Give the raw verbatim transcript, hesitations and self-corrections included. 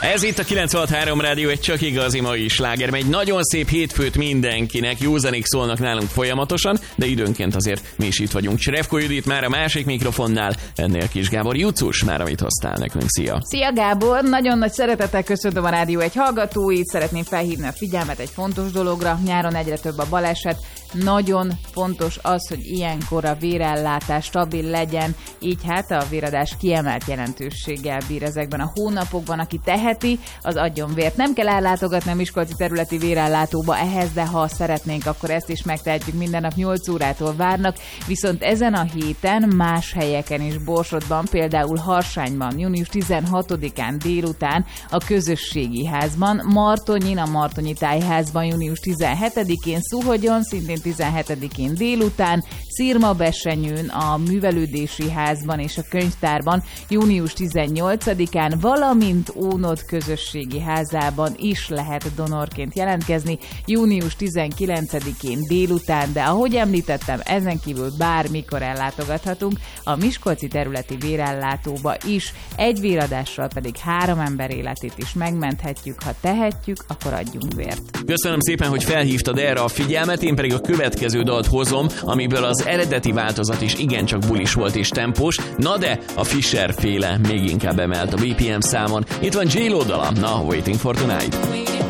Ez itt a kilencvenhat három Rádió, egy csak igazi mai sláger. Egy nagyon szép hétfőt mindenkinek, jó zenék szólnak nálunk folyamatosan, de időnként azért mi is itt vagyunk. Cserevko Judit már a másik mikrofonnál, ennél Kis Gábor. Jucus, már amit hoztál nekünk. Szia! Szia Gábor! Nagyon nagy szeretettel köszöntöm a Rádió egy hallgatóit. Szeretném felhívni a figyelmet egy fontos dologra. Nyáron egyre több a baleset. Nagyon fontos az, hogy ilyenkor a vérellátás stabil legyen, így hát a véradás kiemelt jelentőséggel bír ezekben a hónapokban. Aki teheti, az adjon vért. Nem kell ellátogatni a miskolci területi vérellátóba ehhez, de ha szeretnénk, akkor ezt is megtehetjük. Minden nap nyolc órától várnak, viszont ezen a héten más helyeken is, Borsodban, például Harsányban, június tizenhatodikán délután a közösségi házban, Martonyin, a Martonyi Tájházban június tizenhetedikén, Szuhogyon, szintén tizenhetedikén délután, Szirmabesenyőn, a Művelődési Házban és a Könyvtárban június tizennyolcadikán, valamint Ónod közösségi házában is lehet donorként jelentkezni június tizenkilencedikén délután, de ahogy említettem, ezen kívül bármikor ellátogathatunk a miskolci területi vérellátóba is, egy véradással pedig három ember életét is megmenthetjük, ha tehetjük, akkor adjunk vért. Köszönöm szépen, hogy felhívtad erre a figyelmet, én pedig a következő dalt hozom, amiből az eredeti változat is igencsak bulis volt és tempós, na de a Fisher féle még inkább emelt a bé pé em számon. Itt van J-Lo dala, na, Waiting for Tonight.